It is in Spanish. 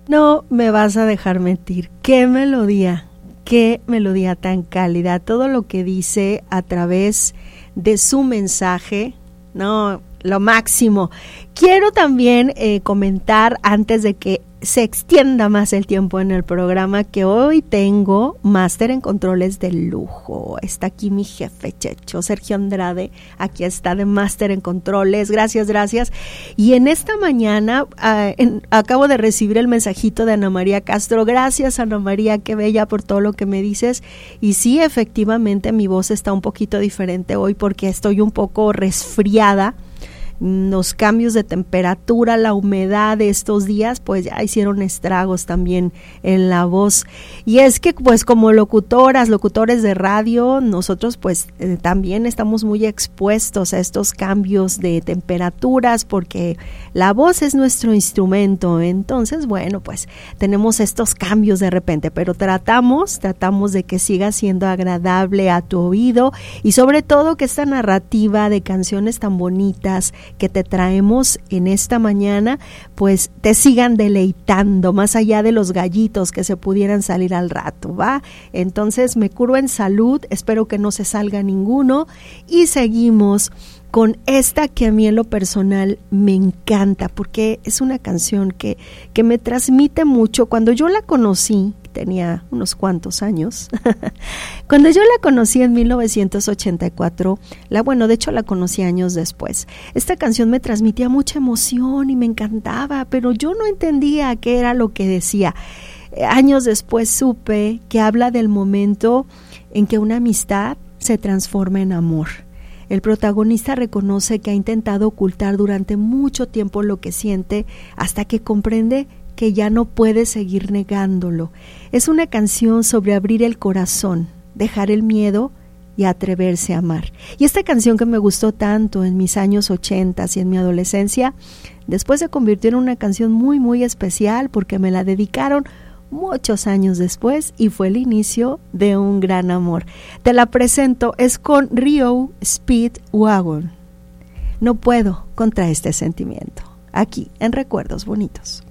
No me vas a dejar mentir. Qué melodía tan cálida. Todo lo que dice a través de su mensaje, no, lo máximo. Quiero también comentar antes de que se extienda más el tiempo en el programa que hoy tengo máster en controles de lujo. Está aquí mi jefe Checho, Sergio Andrade, aquí está de máster en controles. Gracias. Y en esta mañana acabo de recibir el mensajito de Ana María Castro. Gracias, Ana María, qué bella por todo lo que me dices. Y sí, efectivamente mi voz está un poquito diferente hoy porque estoy un poco resfriada. Los cambios de temperatura, la humedad de estos días, pues ya hicieron estragos también en la voz. Y es que pues como locutores de radio, nosotros pues también estamos muy expuestos a estos cambios de temperaturas porque la voz es nuestro instrumento. Entonces, bueno, pues tenemos estos cambios de repente, pero tratamos de que siga siendo agradable a tu oído y sobre todo que esta narrativa de canciones tan bonitas que te traemos en esta mañana, pues te sigan deleitando, más allá de los gallitos que se pudieran salir al rato, ¿va? Entonces me curo en salud, espero que no se salga ninguno y seguimos con esta que a mí en lo personal me encanta, porque es una canción que me transmite mucho. Cuando yo la conocí, tenía unos cuantos años, cuando yo la conocí en 1984, de hecho la conocí años después, esta canción me transmitía mucha emoción y me encantaba, pero yo no entendía qué era lo que decía. Años después supe que habla del momento en que una amistad se transforma en amor. El protagonista reconoce que ha intentado ocultar durante mucho tiempo lo que siente hasta que comprende que ya no puede seguir negándolo. Es una canción sobre abrir el corazón, dejar el miedo y atreverse a amar. Y esta canción que me gustó tanto en mis años 80 y en mi adolescencia, después se convirtió en una canción muy, muy especial porque me la dedicaron muchos años después y fue el inicio de un gran amor. Te la presento, es con REO Speedwagon. No puedo contra este sentimiento. Aquí en Recuerdos Bonitos.